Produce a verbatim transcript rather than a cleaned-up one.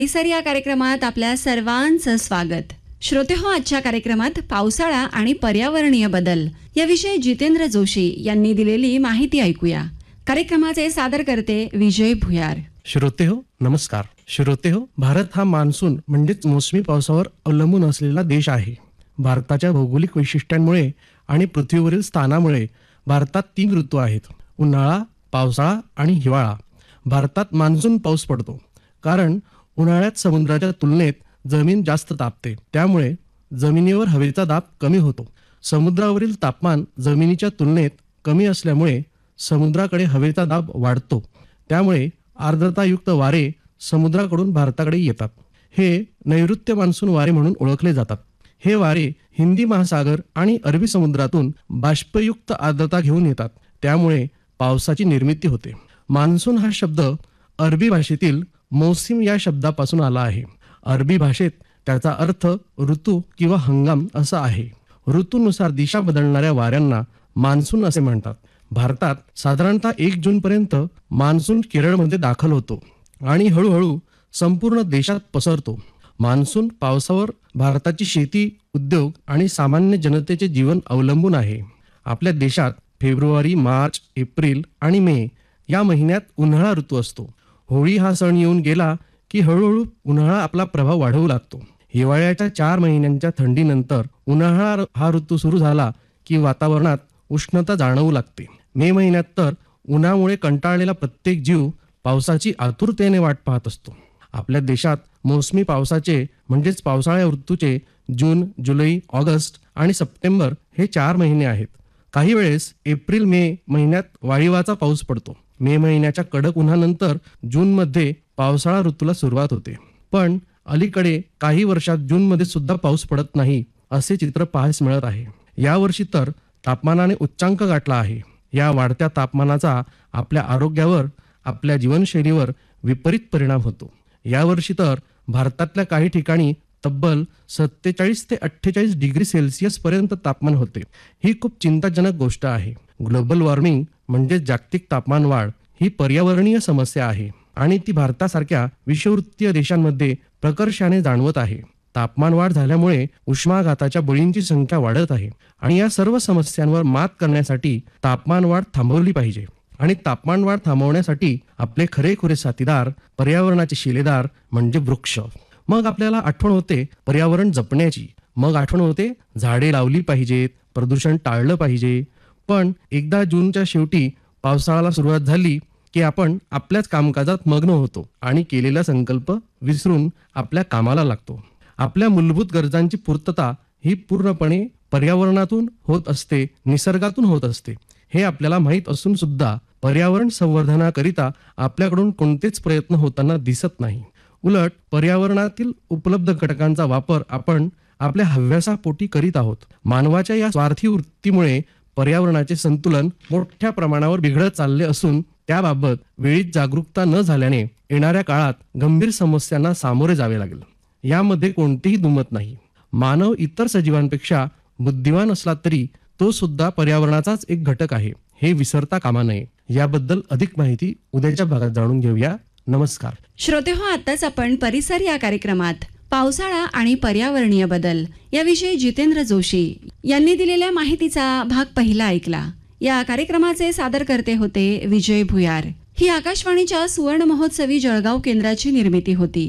परिसर या कार्यक्रमात आपल्या सर्वांचं स्वागत. श्रोते हो, आजच्या कार्यक्रमात पावसाळा आणि पर्यावरणीय बदल याविषयी जितेंद्र जोशी यांनी दिलेली माहिती ऐकूया. कार्यक्रमाचे सादर करते विजय भुयार. श्रोते हो नमस्कार. श्रोते हो, भारत हा मान्सून म्हणजेच मोसमी पावसावर अवलंबून असलेला देश आहे. भारताच्या भौगोलिक वैशिष्ट्यांमुळे आणि पृथ्वीवरील स्थानामुळे भारतात तीन ऋतू आहेत: उन्हाळा, पावसाळा आणि हिवाळा. भारतात मान्सून पाऊस पडतो कारण उन्हाळ्यात समुद्राच्या तुलनेत जमीन जास्त तापते, त्यामुळे जमिनीवर हवेचा दाब कमी होतो. समुद्रावरील तापमान जमिनीच्या तुलनेत कमी असल्यामुळे समुद्राकडे हवेचा दाब वाढतो, त्यामुळे आर्द्रतायुक्त वारे समुद्राकडून भारताकडे येतात. हे नैऋत्य मान्सून वारे म्हणून ओळखले जातात. हे वारे हिंदी महासागर आणि अरबी समुद्रातून बाष्पयुक्त आर्द्रता घेऊन येतात, त्यामुळे पावसाची निर्मिती होते. मान्सून हा शब्द अरबी भाषेतील मौसिम या शब्दापासून आला आहे. अरबी भाषेत त्याचा अर्थ ऋतू किंवा हंगाम असा आहे. ऋतूनुसार दिशा बदलणाऱ्या वाऱ्यांना मान्सून असे म्हणतात. भारतात साधारणतः एक जून पर्यंत मान्सून केरळमध्ये दाखल होतो आणि हळूहळू संपूर्ण देशात पसरतो. मान्सून पावसावर भारताची शेती, उद्योग आणि सामान्य जनतेचे जीवन अवलंबून आहे. आपल्या देशात फेब्रुवारी, मार्च, एप्रिल आणि मे या महिन्यात उन्हाळा ऋतू असतो. होळी हा सण येऊन गेला की हळूहळू उन्हाळा आपला प्रभाव वाढवू लागतो. हिवाळ्याच्या चार महिन्यांच्या थंडीनंतर उन्हाळा हा ऋतू सुरू झाला की वातावरणात उष्णता जाणवू लागते. मे महिन्यात तर उन्हामुळे कंटाळलेला प्रत्येक जीव पावसाची आतुरतेने वाट पाहत असतो. आपल्या देशात मोसमी पावसाचे म्हणजेच पावसाळ्या ऋतूचे जून, जुलै, ऑगस्ट आणि सप्टेंबर हे चार महिने आहेत. काही वेळेस एप्रिल मे महिन्यात वाळीवाचा पाऊस पडतो. मे महिन्याच्या कडक उन्हानंतर जूनमध्ये पावसाळा ऋतूला सुरुवात होते. पण अलीकडे काही वर्षात जूनमध्ये सुद्धा पाऊस पडत नाही असे चित्र पाहायला मिळत आहे. यावर्षी तर तापमानाने उच्चांक गाठला आहे. या वाढत्या तापमानाचा आपल्या आरोग्यावर, आपल्या जीवनशैलीवर विपरीत परिणाम होतो. यावर्षी तर भारतातल्या काही ठिकाणी तब्बल सत्तेचाळीस ते अठ्ठेचाळीस डिग्री सेल्सिअस पर्यंत तापमान होते. ही खूप चिंताजनक गोष्ट आहे. ग्लोबल वॉर्मिंग म्हणजे जागतिक तापमान वाढ ही पर्यावरणीय समस्या आहे आणि ती भारतासारख्या विषुववृत्तीय देशांमध्ये प्रकर्षाने जाणवत आहे. तापमान वाढ झाल्यामुळे उष्माघाताच्या बळींची संख्या वाढत आहे आणि या सर्व समस्यांवर मात करण्यासाठी तापमान वाढ थांबवली पाहिजे. आणि तापमान वाढ थांबवण्यासाठी आपले खरेखुरे साथीदार पर्यावरणाचे शिलेदार म्हणजे वृक्ष. मग आपल्याला आठवण होते पर्यावरण जपण्याची. मग आठवण होते झाडे लावली पाहिजेत, प्रदूषण टाळलं पाहिजे. पण एकदा जूनच्या शेवटी पावसाळ्याला सुरुवात झाली की आपण आपल्याच कामकाजात मग्न होतो आणि केलेला संकल्प विसरून आपल्या कामाला लागतो. आपल्या मूलभूत गरजांची पूर्तता ही पूर्णपणे पर्यावरणातून होत असते, निसर्गातून होत असते. हे आपल्याला माहीत असून सुद्धा पर्यावरण संवर्धनाकरिता आपल्याकडून कोणतेच प्रयत्न होताना दिसत नाही. उलट पर्यावरणातील उपलब्ध घटकांचा वापर आपण आपल्या हव्यासापोटी करीत आहोत. मानवाच्या या स्वार्थी वृत्तीमुळे पर्यावरणाचे संतुलन मोठ्या प्रमाणावर बिघडत चालले असून त्याबाबत वेळीच जागरूकता न झाल्याने येणाऱ्या काळात गंभीर समस्यांना सामोरे जावे लागेल. यामध्ये कोणतेही दुमत नाही. मानव इतर सजीवांपेक्षा बुद्धिमान असला तरी तो सुद्धा पर्यावरणाचाच एक घटक आहे, हे विसरता कामा नये. याबद्दल अधिक माहिती उद्याच्या भागात जाणून घेऊया. नमस्कार. श्रोते हो, आताच आपण परिसर या कार्यक्रमात पावसाळा आणि पर्यावरणीय बदल याविषयी जितेंद्र जोशी यांनी दिलेल्या माहितीचा भाग पहिला ऐकला. या कार्यक्रमाचे सादर करते होते विजय भुयार. ही आकाशवाणीच्या सुवर्ण महोत्सवी जळगाव केंद्राची निर्मिती होती.